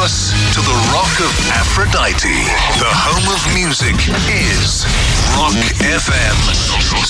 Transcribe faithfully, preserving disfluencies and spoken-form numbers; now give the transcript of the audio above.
us to the Rock of Aphrodite. The home of music is Rock F M.